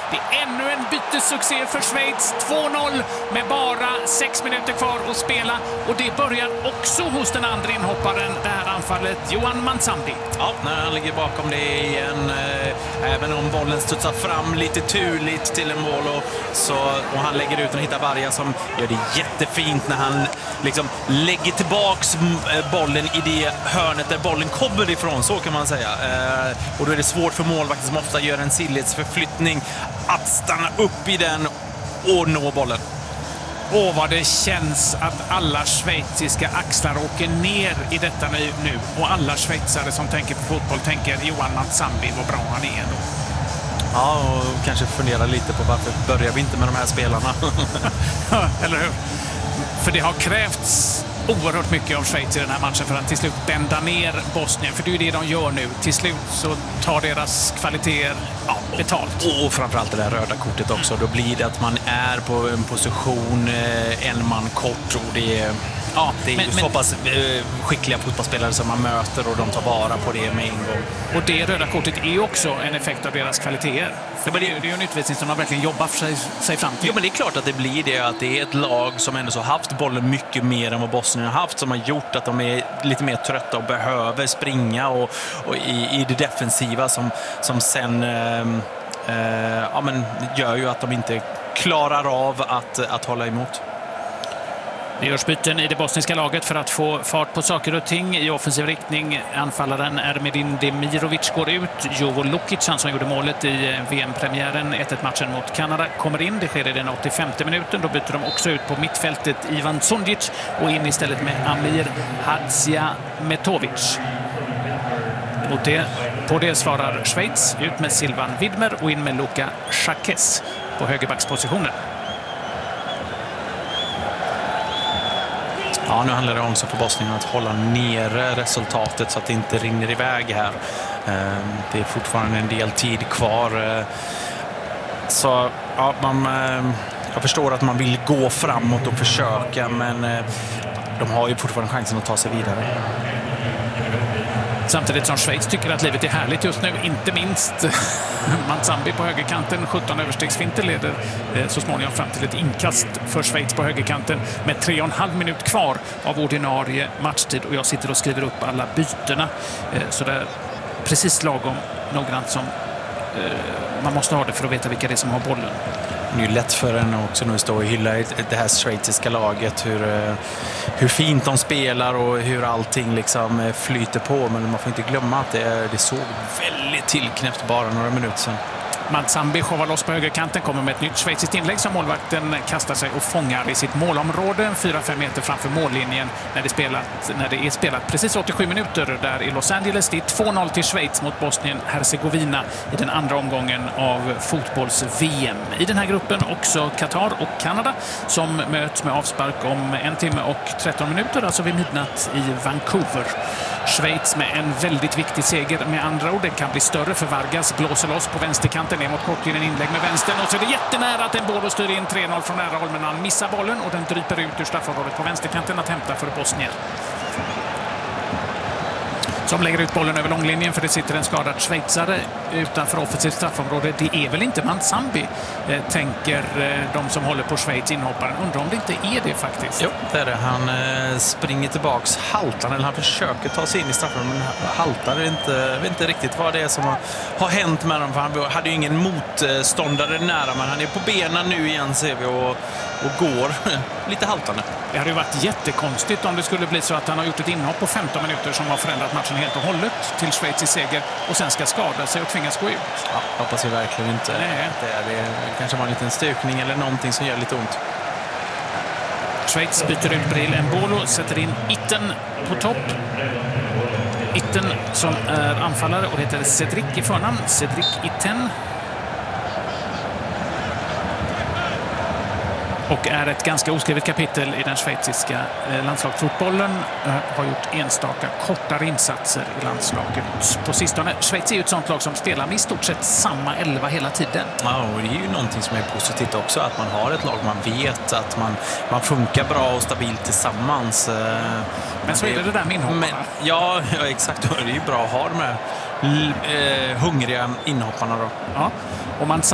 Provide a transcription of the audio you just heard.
Det är ännu en bytessuccé för Schweiz. 2-0 med bara 6 minuter kvar att spela. Och det börjar också hos den andra inhopparen, det här anfallet, Johan Manzambi. Ja, när han ligger bakom det igen, även om bollen studsar fram lite turligt till en mål och han lägger ut och hittar Varga som gör det jättefint när han liksom lägger tillbaks bollen i det hörnet där bollen kommer ifrån, så kan man säga. Och då är det svårt för målvakten som ofta gör en sidledsförflyttning att stanna upp i den och nå bollen. Åh, vad det känns att alla schweiziska axlar åker ner i detta nu. Och alla schweizare som tänker på fotboll tänker Johan Manzambi, vad bra han är då. Ja, och kanske fundera lite på varför börjar vi inte med de här spelarna. Eller hur? För det har krävts oerhört mycket av Schweiz i den här matchen för att till slut bända ner Bosnien. För det är ju det de gör nu. Till slut så tar deras kvaliteter betalt. Och framförallt det där röda kortet också. Då blir det att man är på en position en man kort och det är... Ja, det är ju så pass skickliga fotbollsspelare som man möter och de tar vara på det med en gång. Och det röda kortet är ju också en effekt av deras kvaliteter. Det är ju en utvisning som de verkligen jobbar för sig fram till. Jo, men det är klart att det blir det. Att det är ett lag som ändå har haft bollen mycket mer än vad Bosnien har haft, som har gjort att de är lite mer trötta och behöver springa och i det defensiva som sen gör ju att de inte klarar av att hålla emot. Det görs byten i det bosniska laget för att få fart på saker och ting i offensiv riktning. Anfallaren Ermedin Demirovic går ut. Jovo Lukic, han som gjorde målet i VM-premiären 1-1-matchen mot Kanada, kommer in. Det sker i den 85:e minuten. Då byter de också ut på mittfältet Ivan Sundic och in istället med Amir Hadziametovic. På det svarar Schweiz ut med Silvan Widmer och in med Luka Schakes på högerbackspositionen. Ja, nu handlar det också för Bosnien att hålla nere resultatet så att det inte rinner iväg här. Det är fortfarande en del tid kvar. Så ja, jag förstår att man vill gå framåt och försöka, men de har ju fortfarande chansen att ta sig vidare. Samtidigt som Schweiz tycker att livet är härligt just nu, inte minst Manzambi på högerkanten. 17 överstegsfinter leder så småningom fram till ett inkast för Schweiz på högerkanten med 3,5 minut kvar av ordinarie matchtid. Och jag sitter och skriver upp alla bytena så det är precis lagom noggrant som man måste ha det för att veta vilka det är som har bollen. Det är ju lätt för en också nu att stå och hylla det här schweiziska laget, hur fint de spelar och hur allting liksom flyter på, men man får inte glömma att det såg väldigt tillknäppt bara några minuter sedan. Manzambi shovar loss på högerkanten, kommer med ett nytt schweiziskt inlägg som målvakten kastar sig och fångar i sitt målområde 4-5 meter framför mållinjen när det är spelat precis 87 minuter där i Los Angeles. Det är 2-0 till Schweiz mot Bosnien-Herzegovina i den andra omgången av fotbolls-VM. I den här gruppen också Qatar och Kanada som möts med avspark om 1 timme och 13 minuter, alltså vid midnatt i Vancouver. Schweiz med en väldigt viktig seger med andra ord. Det kan bli större för Vargas, blåser loss på vänsterkanten ner mot kortlinjen, inlägg med vänstern och så är det jättenära att en boll styr in 3-0 från nära håll, men han missar bollen och den dryper ut ur straffområdet på vänsterkanten att hämta för Bosnien. Som lägger ut bollen över långlinjen för det sitter en skadad schweizare utanför offensivt straffområde. Det är väl inte Manzambi, tänker de som håller på Schweiz inhopparen. Undrar om det inte är det faktiskt. Jo, det är det. Han springer tillbaks haltan, eller han försöker ta sig in i straffområdet, men haltar inte. Jag vet inte riktigt vad det är som har hänt med honom, för han hade ju ingen motståndare nära, men han är på benen nu igen ser vi och går lite haltande. Det hade ju varit jättekonstigt om det skulle bli så att han har gjort ett inhopp på 15 minuter som har förändrat matchen helt och hållet till Schweiz i seger och sen ska skada sig och tvingas gå ut. Ja, hoppas jag verkligen inte. Nej. Det kanske var en liten stukning eller någonting som gör lite ont. Schweiz byter ut Bril Embolo, sätter in Itten på topp. Itten som är anfallare och heter Cedric i förnamn. Cedric Itten. Och är ett ganska oskrivet kapitel i den schweiziska landslagsfotbollen. Har gjort enstaka kortare insatser i landslaget på sistone. Schweiz är ju ett sånt lag som spelar med i stort sett samma 11 hela tiden. Ja, och det är ju någonting som är positivt också. Att man har ett lag, man vet att man funkar bra och stabilt tillsammans. Men så är det där med inhopparna. Ja, exakt. Det är ju bra att ha de här hungriga inhopparna då. Ja, och man